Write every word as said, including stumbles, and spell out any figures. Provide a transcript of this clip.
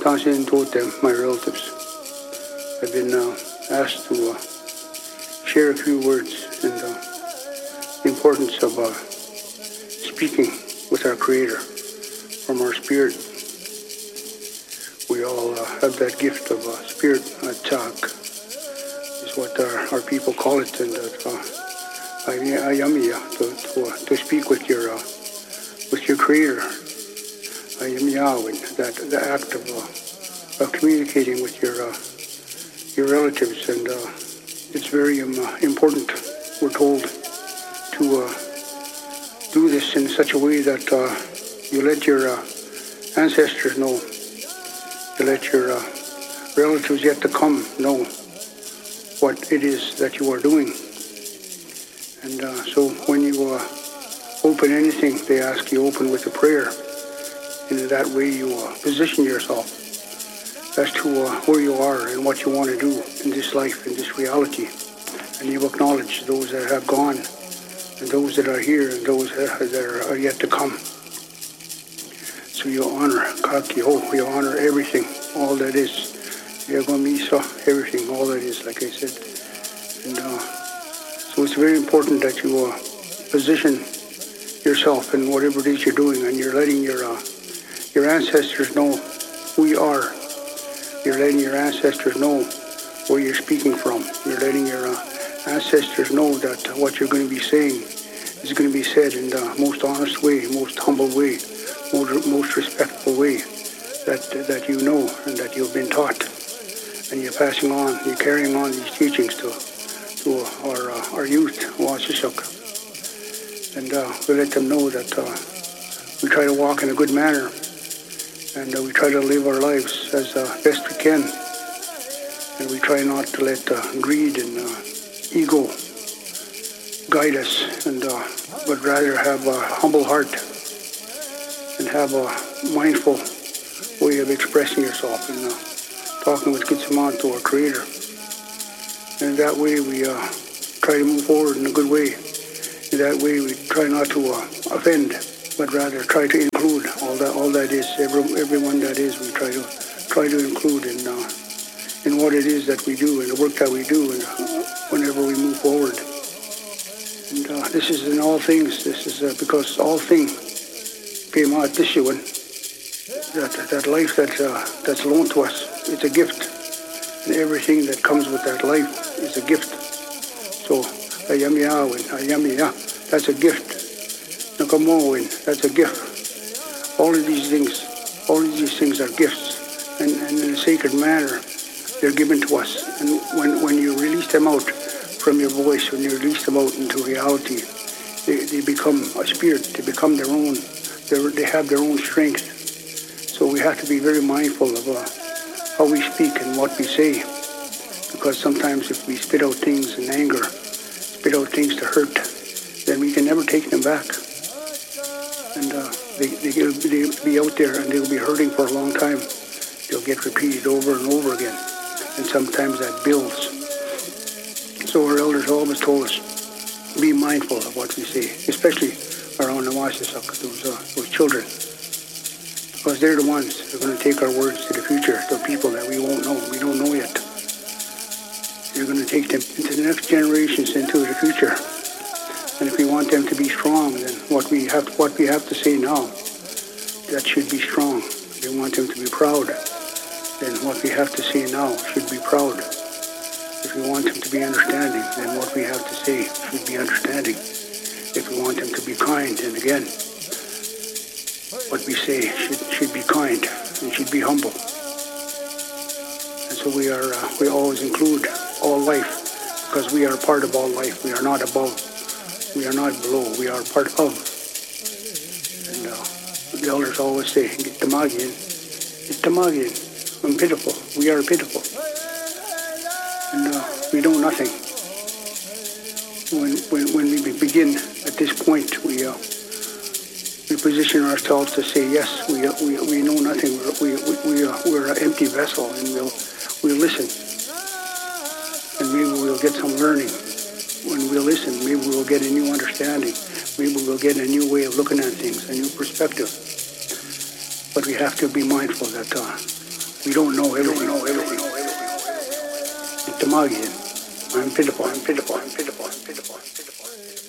Tansin Totem, my relatives. I've been uh, asked to uh, share a few words in the importance of uh, speaking with our Creator from our spirit. We all uh, have that gift of uh, spirit, uh, chak, is what our, our people call it, and that uh, ayamiya, to, to, uh, to speak with your uh, with your Creator. Ayamiya, that the act of, uh, of communicating with your uh, your relatives, and uh, it's very um, uh, important. We're told to uh, do this in such a way that uh, you let your uh, ancestors know, you let your uh, relatives yet to come know what it is that you are doing. And uh, so when you uh, open anything, they ask you open with a prayer. And in that way you uh, position yourself as to uh, where you are and what you want to do in this life, in this reality. And you acknowledge those that have gone, and those that are here, and those that are yet to come. So you honor Kakio, you honor everything, all that is. Yagomisa, everything, all that is, like I said. And uh, so it's very important that you uh, position yourself in whatever it is you're doing, and you're letting your uh, your ancestors know who you are. You're letting your ancestors know where you're speaking from. You're letting your uh, ancestors know that uh, what you're going to be saying is going to be said in the most honest way, most humble way, most, most respectful way that uh, that you know and that you've been taught. And you're passing on, you're carrying on these teachings to to our uh, our youth, Wasishuk. And uh, we let them know that uh, we try to walk in a good manner, and uh, we try to live our lives as uh, best we can. And we try not to let uh, greed and uh, ego guide us, and uh, but rather have a humble heart and have a mindful way of expressing yourself and uh, talking with Kitsaman to our Creator. And that way we uh, try to move forward in a good way. In that way we try not to uh, offend, but rather try to include all that all that is, every, everyone that is. We try to try to include in uh, in what it is that we do, and the work that we do, and uh, whenever we move forward. And uh, this is in all things. This is uh, because all things came out this year. That that life that uh, that's loaned to us, it's a gift, and everything that comes with that life is a gift. So ayamiyawin, ayamiya, that's a gift. Nakamowin, that's a gift. All of these things, all of these things are gifts, and, and in a sacred manner, they're given to us. And when when you release them out from your voice, when you release them out into reality, they, they become a spirit. They become their own. They're, they have their own strength. So we have to be very mindful of uh, how we speak and what we say, because sometimes if we spit out things in anger, spit out things to hurt, then we can never take them back. And uh, they, they, they'll be out there and they'll be hurting for a long time. They'll get repeated over and over again. And sometimes that builds. So our elders always told us, be mindful of what we say, especially around the Washisak, those, uh, those children. Because they're the ones that are going to take our words to the future, to people that we won't know, we don't know yet. They're going to take them into the next generations, into the future. And if we want them to be strong, then what we have what we have to say now, that should be strong. If we want them to be proud, then what we have to say now should be proud. If we want them to be understanding, then what we have to say should be understanding. If we want them to be kind, then again, what we say should should be kind and should be humble. And so we are uh, we always include all life, because we are part of all life. We are not above. We are not below. We are part of. And uh, the elders always say, "Get the magin, get the magin." I'm pitiful. We are pitiful, and uh, we know nothing. When when when we begin at this point, we uh, we position ourselves to say, yes, we uh, we we know nothing. We we we uh, we're an empty vessel, and we'll we'll listen, and maybe we'll get some learning. When we listen, maybe we'll get a new understanding. Maybe we'll get a new way of looking at things, a new perspective. But we have to be mindful that uh, We don't know everything. Know everything. It's the Magian. I'm pitiful. I'm pitiful. I'm pitiful. I'm pitiful.